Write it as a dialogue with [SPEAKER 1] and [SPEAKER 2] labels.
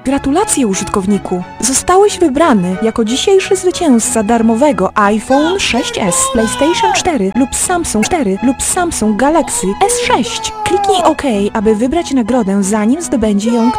[SPEAKER 1] Gratulacje, użytkowniku! Zostałeś wybrany jako dzisiejszy zwycięzca darmowego iPhone 6s, PlayStation 4 lub Samsung 4 lub Samsung Galaxy S6. Kliknij OK, aby wybrać nagrodę, zanim zdobędzie ją